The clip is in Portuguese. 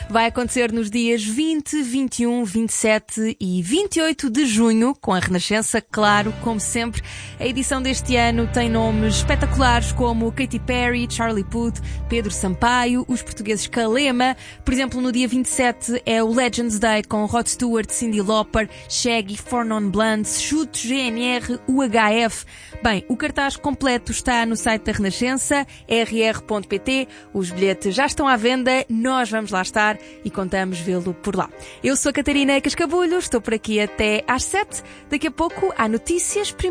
Vai acontecer nos dias 20, 21, 27 e 28 de junho, com a Renascença, claro, como sempre. A edição deste ano tem nomes espetaculares como Katy Perry, Charlie Puth, Pedro Sampaio, os portugueses Kalema. Por exemplo, no dia 27 é o Legends Day com Rod Stewart, Cyndi Lauper, Shaggy, Four Non Blondes, Chutes, GNR, UHF. Bem, o cartaz completo está no site da Renascença, rr.pt. Os bilhetes já estão à venda, nós vamos lá estar e contamos vê-lo por lá. Eu sou a Catarina Cascabulho, estou por aqui até às 7. Daqui a pouco há notícias.